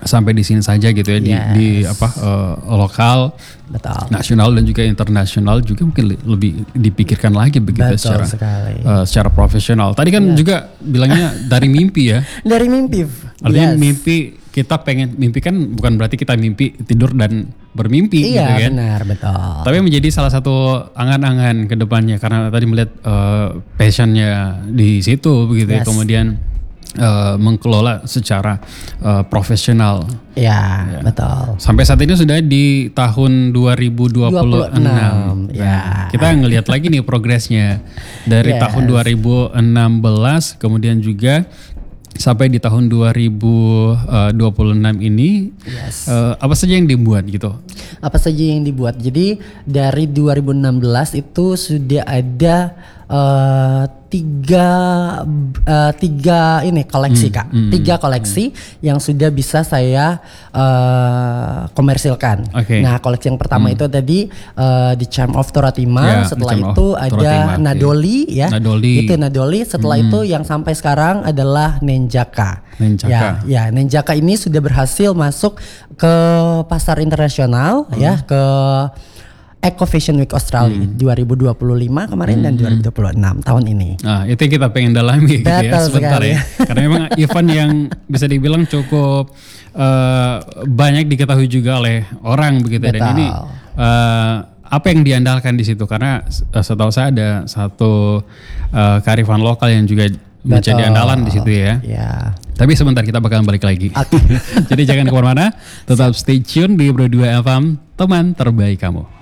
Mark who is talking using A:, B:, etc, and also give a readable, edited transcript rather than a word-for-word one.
A: sampai di sini saja gitu ya, di lokal,
B: betul,
A: nasional dan juga internasional juga mungkin lebih dipikirkan lagi begitu secara profesional. Tadi kan juga bilangnya dari mimpi ya.
B: Dari mimpi.
A: Artinya mimpi, kita pengen mimpi kan bukan berarti kita mimpi tidur dan bermimpi gitu kan. Iya
B: benar, betul.
A: Tapi menjadi salah satu angan-angan ke depannya karena tadi melihat passionnya di situ begitu ya. Kemudian mengelola secara profesional.
B: Ya, betul.
A: Sampai saat ini sudah di tahun 2026.
B: Ya.
A: Kita ngelihat lagi nih progresnya dari tahun 2016 kemudian juga sampai di tahun 2026 ini. Apa saja yang dibuat gitu?
B: Apa saja yang dibuat? Jadi dari 2016 itu sudah ada tiga ini koleksi Kak. Tiga koleksi yang sudah bisa saya komersilkan. Nah, koleksi yang pertama itu tadi The Charm of Toratima. Setelah itu ada Nadoli ya. Itu Nadoli. Setelah itu yang sampai sekarang adalah Nenjaka. Ya, Nenjaka ini sudah berhasil masuk ke pasar internasional ya, ke Eco Fashion Week Australia 2025 kemarin dan 2026 tahun ini.
A: Nah, itu yang kita pengen dalami gitu ya sebentar ya. Karena memang event yang bisa dibilang cukup banyak diketahui juga oleh orang begitu. Dan ini apa yang diandalkan di situ? Karena setahu saya ada satu kearifan lokal yang juga menjadi andalan di situ ya. Tapi sebentar kita bakalan balik lagi. Jadi jangan kemana-mana, tetap stay tune di Bro 2 FM, teman terbaik kamu.